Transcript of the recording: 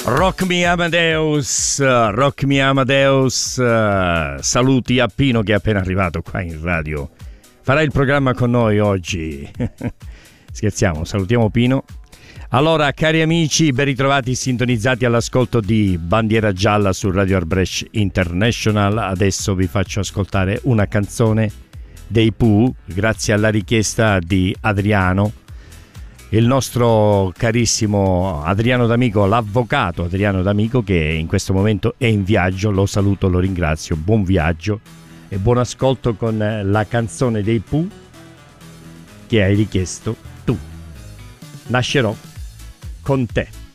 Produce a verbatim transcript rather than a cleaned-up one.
Rock Me Amadeus, Rock Me Amadeus, uh, saluti a Pino che è appena arrivato qua in radio. Farà il programma con noi oggi. Scherziamo, salutiamo Pino. Allora, cari amici, ben ritrovati sintonizzati all'ascolto di Bandiera Gialla su Radio Arbresh International. Adesso vi faccio ascoltare una canzone dei Pooh, grazie alla richiesta di Adriano. Il nostro carissimo Adriano D'Amico, l'avvocato Adriano D'Amico, che in questo momento è in viaggio. Lo saluto, lo ringrazio, buon viaggio e buon ascolto con la canzone dei Pooh che hai richiesto tu. Nascerò con te.